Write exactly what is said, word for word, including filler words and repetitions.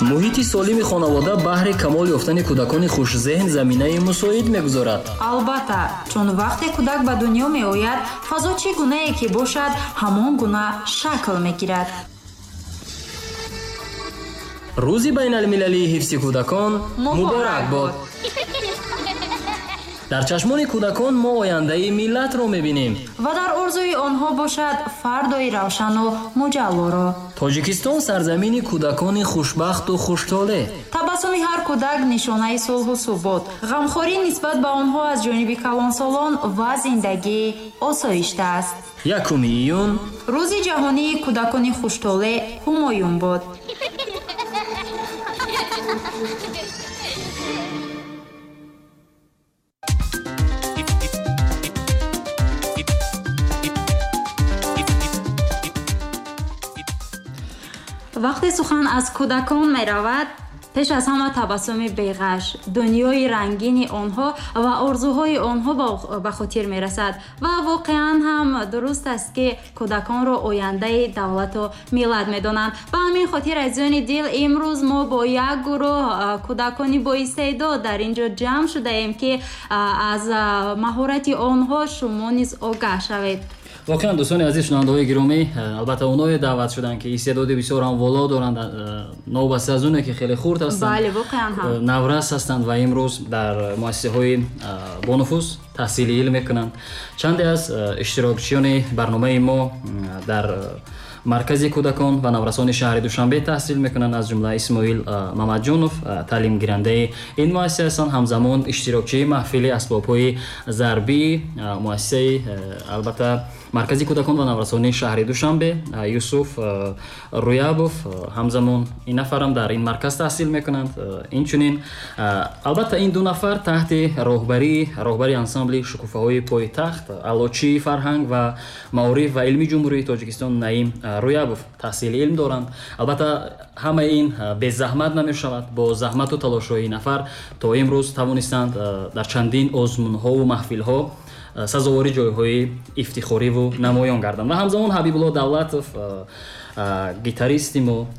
муҳити солими хонавода баҳри камол ёфтани кӯдакони хушзеҳн заминаи мусоид мегузорад. албатта, чун вақте кӯдак ба дунё меояд, фазо чӣ гунае ки бошад, ҳамон гуна шакл мегирад. рӯзи байналмилалии ҳифзи кӯдакон муборак бод. дар чашмони кӯдакон мо ояндаи миллатро мебинем ва дар орзуи онҳо бошад фардои равшану муҷаллоро. тоҷикистон сарзамини кӯдакони хушбахту хуштоле. табассуми ҳар кӯдак нишонаи сулҳу субот. ғамхорӣ нисбат ба онҳо аз ҷониби калонсолон ва зиндагӣ осоишта аст. якуми июн рӯзи ҷаҳонии кӯдакони хуштоле ҳумоюн бод. вақте сухан аз кӯдакон меравад, пеш аз ҳама табассуми беғаш, дунёи рангини онҳо ва орзуҳои онҳо ба хотир мерасад. ва воқеан ҳам дуруст аст ки кӯдаконро ояндаи давлату миллат медонанд. ба ҳамин хотир азизони дил, имрӯз мо бо як гурӯҳ кӯдакони боистеъдод дар ин ҷо ҷамъ шудаем ки аз маҳорати онҳо шумо низ огаҳ шавед. воқеан дӯстони азиз шунавандаҳои гиромӣ, албатта оное даъват шуданд ки истеъдоди бисёр ҳамволо доранд, новбаста аз оне ки хеле хурд ҳастанд, бале воқеан ҳам наврас ҳастанд ва имрӯз дар муассисаҳои бонуфус таҳсили илм мекунанд. чанде аз иштирокчиёни барномаи мо дар маркази кӯдакон ва наврасони шаҳри душанбе таҳсил мекунанд. аз ҷумла исмоил мамаҷонов таълимгирандаи ин муассиса ҳастанд, ҳамзамон иштирокчии маҳфили асбобҳои зарбии муассисаи албатта маркази кӯдакон ва наврасони шаҳри душанбе, юсуф рӯябов ҳамзамон ин нафарам дар ин марказ таҳсил мекунанд. инчунин албатта ин ду нафар таҳти роҳбарии роҳбари ансамбли шукуфаҳои пойтахт аълочии фарҳанг ва маориф ва илми ҷумҳурии тоҷикистон наим рӯябов таҳсили илм доранд. албатта ҳама ин безаҳмат намешавад. бо заҳмату талошҳои нафар то имрӯз тавонистанд дар чандин озмунҳову маҳфилҳо сазовори ҷойҳои ифтихориву намоён гарданд. ва ҳамзамон ҳабибулло давлатов гитаристи мо,